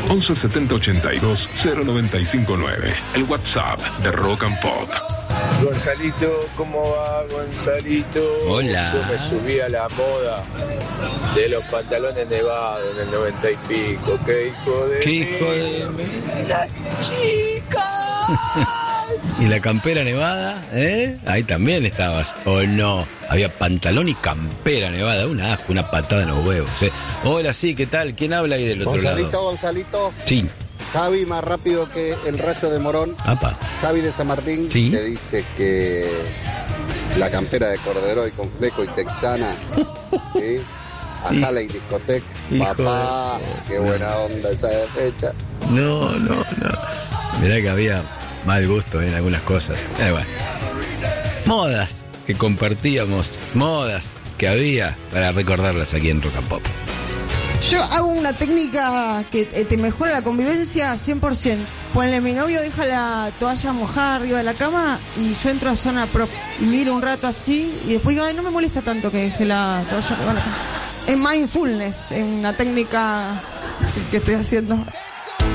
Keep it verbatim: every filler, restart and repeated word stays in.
once setenta ochenta y dos cero noventa y cinco nueve. El WhatsApp de Rock and Pop. Gonzalito, ¿cómo va, Gonzalito? Hola. Yo me subí a la moda de los pantalones nevados en el noventa y pico. ¿Qué hijo de ¿Qué hijo de ¡La chicas! ¿Y la campera nevada? ¿Eh? Ahí también estabas. ¿O no? Había pantalón y campera nevada. Una asco, una patada en los huevos. ¿eh? Hola, sí, ¿qué tal? ¿Quién habla ahí del otro Gonzalito, lado? Gonzalito. Sí. Javi, más rápido que el rayo de Morón. Apa. Javi de San Martín, ¿Sí? te dice que la campera de Corderoy con fleco y texana, ¿sí? Ajala y discoteca. Hijo Papá, de- qué buena onda esa de fecha. No, no, no. Mirá que había mal gusto en algunas cosas. Eh, bueno. Modas que compartíamos, modas que había para recordarlas aquí en Rock and Pop. Yo hago una técnica que te mejora la convivencia cien por ciento. Ponle, mi novio deja la toalla mojada arriba de la cama y yo entro a zona prop y miro un rato así y después digo, ay, no me molesta tanto que deje la toalla arriba de la cama. Es mindfulness, es una técnica que estoy haciendo.